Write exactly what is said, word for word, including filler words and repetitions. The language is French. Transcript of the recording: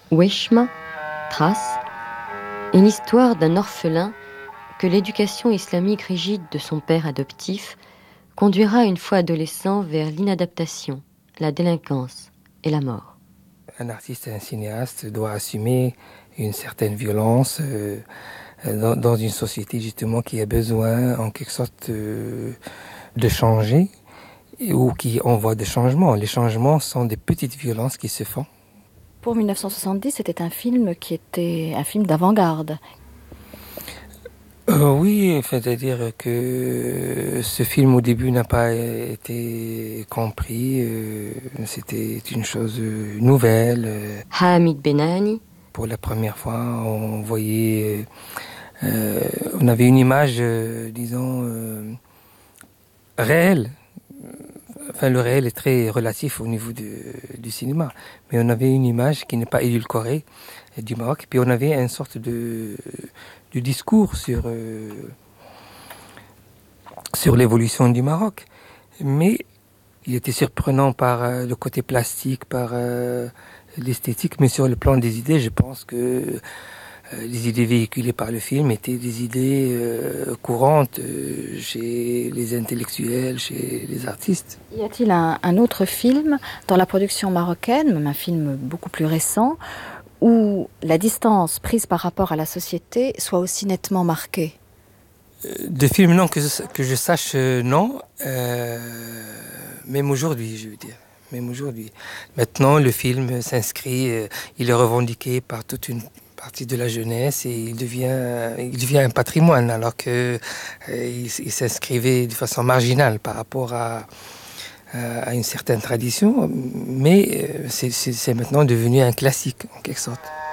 Weshma, Trace, est l'histoire d'un orphelin que l'éducation islamique rigide de son père adoptif conduira une fois adolescent vers l'inadaptation, la délinquance et la mort. Un artiste et un cinéaste doit assumer une certaine violence euh, dans, dans une société justement qui a besoin en quelque sorte euh, de changer ou qui envoie des changements. Les changements sont des petites violences qui se font. Pour dix-neuf cent soixante-dix, c'était un film qui était un film d'avant-garde. Euh, oui, c'est-à-dire que ce film au début n'a pas été compris. Euh, c'était une chose nouvelle. Euh, Hamid Benani. Pour la première fois, on voyait, euh, on avait une image, euh, disons, euh, réelle. Enfin, le réel est très relatif au niveau de, du cinéma, mais on avait une image qui n'est pas édulcorée du Maroc, puis on avait une sorte de, de discours sur, euh, sur l'évolution du Maroc. Mais il était surprenant par euh, le côté plastique, par euh, l'esthétique, mais sur le plan des idées, je pense que euh, les idées véhiculées par le film étaient des idées euh, courantes euh, chez les intellectuels, chez les artistes. Y a-t-il un, un autre film dans la production marocaine, même un film beaucoup plus récent, où la distance prise par rapport à la société soit aussi nettement marquée? De films, non, que je, que je sache, euh, non. Euh, même aujourd'hui, je veux dire. Même aujourd'hui. Maintenant, le film s'inscrit, euh, il est revendiqué par toute une partie de la jeunesse et il devient, il devient un patrimoine, alors que euh, il, il s'inscrivait de façon marginale par rapport à, à, à une certaine tradition. Mais euh, c'est, c'est, c'est maintenant devenu un classique, en quelque sorte.